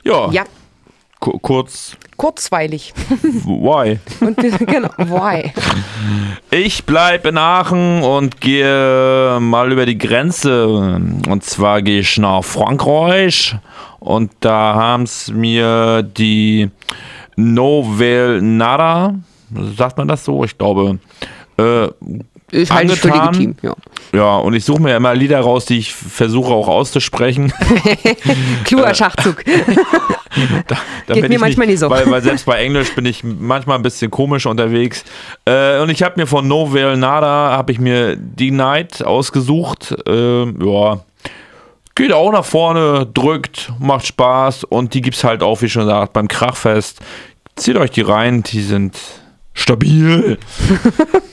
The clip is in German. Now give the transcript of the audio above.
Ja. Ja, kurzweilig. Why? Und genau, why? Ich bleib in Aachen und gehe mal über die Grenze. Und zwar gehe ich nach Frankreich. Und da haben es mir die Nouvelle Nada, sagt man das so? Ich glaube, Ist halt für angetan. legitim, ja. Ja, und ich suche mir immer Lieder raus, die ich versuche auch auszusprechen. Kluger Schachzug. Damit Geht mir ich manchmal nicht so. Weil selbst bei Englisch bin ich manchmal ein bisschen komisch unterwegs. Und ich habe mir von Nouvelle Nada die Night ausgesucht. Ja, geht auch nach vorne, drückt, macht Spaß und die gibt's halt auch, wie schon gesagt, beim Krachfest. Zieht euch die rein, die sind stabil.